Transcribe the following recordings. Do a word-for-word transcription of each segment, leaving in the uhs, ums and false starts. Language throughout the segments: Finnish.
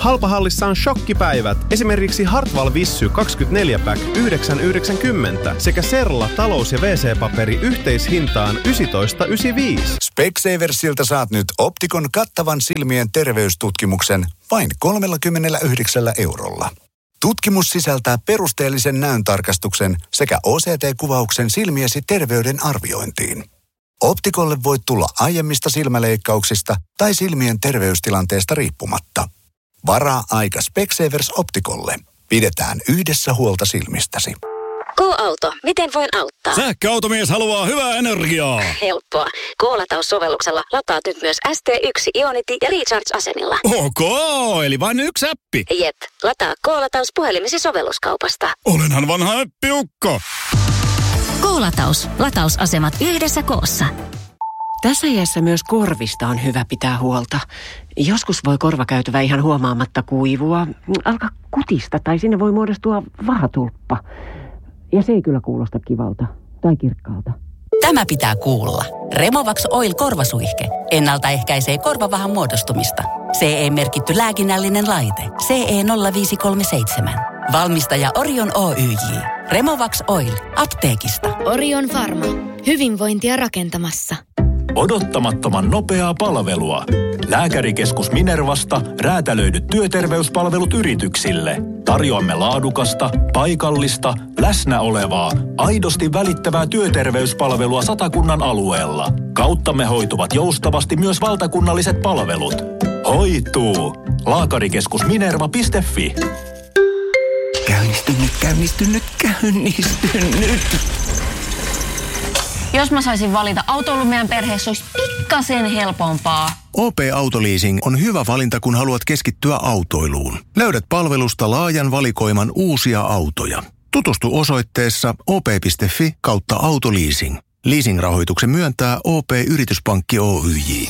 Halpahallissa on shokkipäivät. Esimerkiksi Hartwall Vissy kaksikymmentäneljä pack yhdeksän yhdeksänkymmentä sekä Serla talous- ja wee see-paperi yhteishintaan yksitoista yhdeksänkymmentäviisi. Specsaversilta saat nyt Optikon kattavan silmien terveystutkimuksen vain kolmekymmentäyhdeksän eurolla. Tutkimus sisältää perusteellisen näöntarkastuksen sekä O C T-kuvauksen silmiesi terveyden arviointiin. Optikolle voit tulla aiemmista silmäleikkauksista tai silmien terveystilanteesta riippumatta. Varaa aika Specsavers Optikolle. Pidetään yhdessä huolta silmistäsi. K-auto, miten voin auttaa? Sähköautomies haluaa hyvää energiaa. Helppoa. K-lataussovelluksella lataat nyt myös S T yksi Ionity ja Recharge-asemilla. Ok, eli vain yksi appi. Jep, lataa K-lataus puhelimesi sovelluskaupasta. Olenhan vanha äppiukko. K-lataus. Latausasemat yhdessä koossa. Tässä iässä myös korvista on hyvä pitää huolta. Joskus voi korvakäytävä ihan huomaamatta kuivua, alkaa kutista tai sinne voi muodostua vahatulppa. Ja se ei kyllä kuulosta kivalta tai kirkkaalta. Tämä pitää kuulla. Removax Oil korvasuihke. Ennaltaehkäisee korvavahan muodostumista. C E-merkitty lääkinnällinen laite. C E nolla viisi kolme seitsemän. Valmistaja Orion Oy J. Removax Oil. Apteekista. Orion Pharma. Hyvinvointia rakentamassa. Odottamattoman nopeaa palvelua. Lääkärikeskus Minervasta räätälöidyt työterveyspalvelut yrityksille. Tarjoamme laadukasta, paikallista, läsnä olevaa, aidosti välittävää työterveyspalvelua Satakunnan alueella. Kauttamme hoituvat joustavasti myös valtakunnalliset palvelut. Hoituu! Lääkärikeskus Minerva piste fi. Käynnistynyt, käynnistynyt, käynnistynyt. Jos mä saisin valita, autoilu meidän perheessä olisi pikkasen helpompaa. O P-autoleasing on hyvä valinta, kun haluat keskittyä autoiluun. Löydät palvelusta laajan valikoiman uusia autoja. Tutustu osoitteessa o p piste fi kautta autoleasing. Leasing-rahoituksen myöntää O P-yrityspankki Oy J.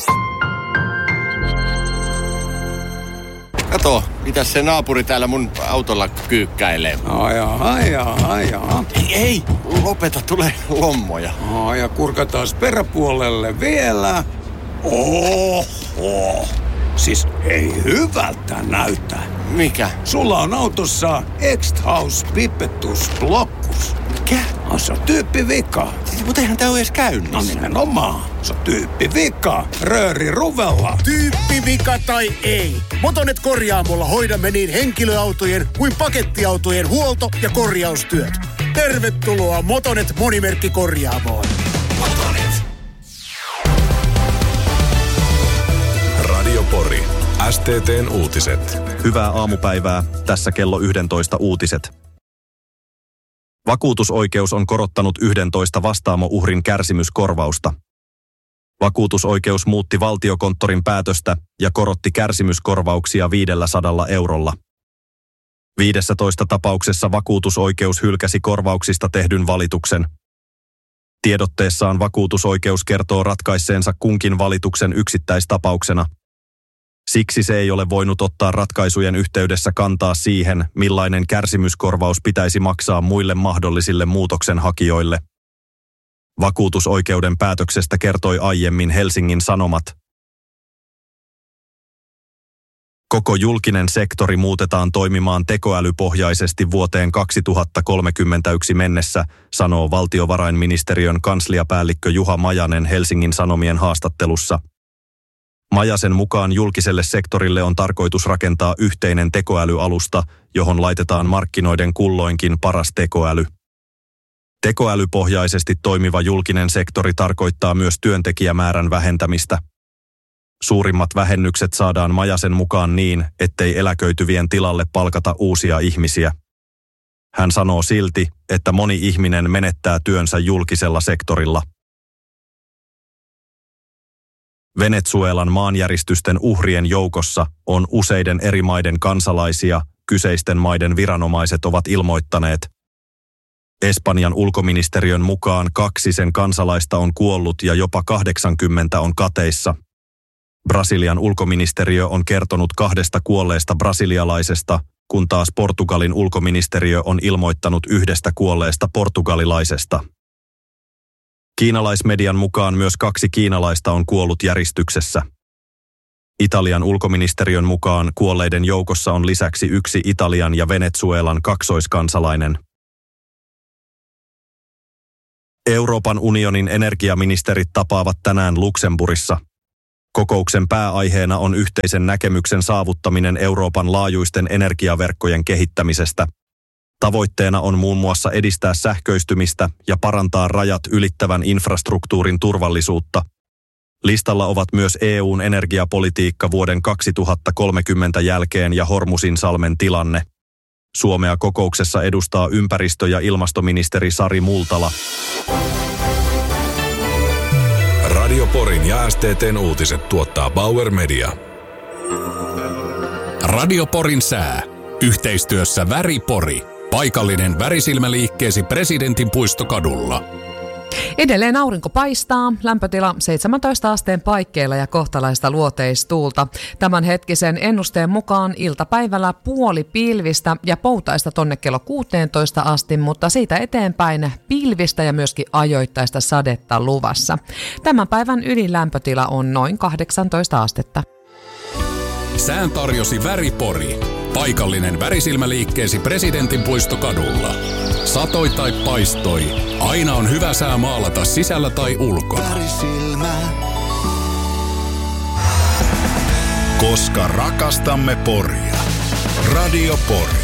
Kato, mitäs se naapuri täällä mun autolla kyykkäilee? Ajaa, ajaa, ajaa. Ei, ei, lopeta, tulee lommoja. Ja kurkataan peräpuolelle vielä. Oho. Siis ei hyvältä näytä. Mikä? Sulla on autossa X-House Pipettus Blockus. Mikä? On se tyyppi vika. Mutta eihän tää ole edes käynnissä. No nimenomaan. Se on tyyppi vika. Rööri ruvella. Tyyppi vika tai ei. Motonet Korjaamolla hoidamme niin henkilöautojen kuin pakettiautojen huolto- ja korjaustyöt. Tervetuloa Motonet Monimerkki Korjaamoon. Motonet. Radio Pori. S T T:n uutiset. Hyvää aamupäivää. Tässä kello yksitoista uutiset. Vakuutusoikeus on korottanut yksitoista Vastaamo-uhrin kärsimyskorvausta. Vakuutusoikeus muutti Valtiokonttorin päätöstä ja korotti kärsimyskorvauksia viidelläsadalla eurolla. viidessätoista tapauksessa vakuutusoikeus hylkäsi korvauksista tehdyn valituksen. Tiedotteessaan vakuutusoikeus kertoo ratkaisseensa kunkin valituksen yksittäistapauksena. Siksi se ei ole voinut ottaa ratkaisujen yhteydessä kantaa siihen, millainen kärsimyskorvaus pitäisi maksaa muille mahdollisille muutoksenhakijoille. Vakuutusoikeuden päätöksestä kertoi aiemmin Helsingin Sanomat. Koko julkinen sektori muutetaan toimimaan tekoälypohjaisesti vuoteen kaksituhattakolmekymmentäyksi mennessä, sanoo valtiovarainministeriön kansliapäällikkö Juha Majanen Helsingin Sanomien haastattelussa. Majasen mukaan julkiselle sektorille on tarkoitus rakentaa yhteinen tekoälyalusta, johon laitetaan markkinoiden kulloinkin paras tekoäly. Tekoälypohjaisesti toimiva julkinen sektori tarkoittaa myös työntekijämäärän vähentämistä. Suurimmat vähennykset saadaan Majasen mukaan niin, ettei eläköityvien tilalle palkata uusia ihmisiä. Hän sanoo silti, että moni ihminen menettää työnsä julkisella sektorilla. Venezuelan maanjäristysten uhrien joukossa on useiden eri maiden kansalaisia, kyseisten maiden viranomaiset ovat ilmoittaneet. Espanjan ulkoministeriön mukaan kaksi sen kansalaista on kuollut ja jopa kahdeksankymmentä on kateissa. Brasilian ulkoministeriö on kertonut kahdesta kuolleesta brasilialaisesta, kun taas Portugalin ulkoministeriö on ilmoittanut yhdestä kuolleesta portugalilaisesta. Kiinalaismedian mukaan myös kaksi kiinalaista on kuollut järistyksessä. Italian ulkoministeriön mukaan kuolleiden joukossa on lisäksi yksi Italian ja Venezuelan kaksoiskansalainen. Euroopan unionin energiaministerit tapaavat tänään Luxemburgissa. Kokouksen pääaiheena on yhteisen näkemyksen saavuttaminen Euroopan laajuisten energiaverkkojen kehittämisestä. Tavoitteena on muun muassa edistää sähköistymistä ja parantaa rajat ylittävän infrastruktuurin turvallisuutta. Listalla ovat myös E U:n energiapolitiikka vuoden kaksituhattakolmekymmentä jälkeen ja Hormusinsalmen tilanne. Suomea kokouksessa edustaa ympäristö- ja ilmastoministeri Sari Multala. Radio Porin ja S T T:n uutiset tuottaa Bauer Media. Radio Porin sää. Yhteistyössä Väri Pori. Paikallinen värisilmäliikkeesi Presidentin puistokadulla. Edelleen aurinko paistaa, lämpötila seitsemäntoista asteen paikkeilla ja kohtalaista luoteistuulta. Tämän hetkisen ennusteen mukaan iltapäivällä puoli pilvistä ja poutaista tonne kello kuusitoista asti, mutta siitä eteenpäin pilvistä ja myöskin ajoittaista sadetta luvassa. Tämän päivän ylilämpötila on noin kahdeksantoista astetta. Sään tarjosi Väri Pori. Paikallinen värisilmäliikkeesi Presidentin puistokadulla. Satoi tai paistoi, aina on hyvä sää maalata sisällä tai ulkona. Värisilmä. Koska rakastamme Poria. Radio Pori.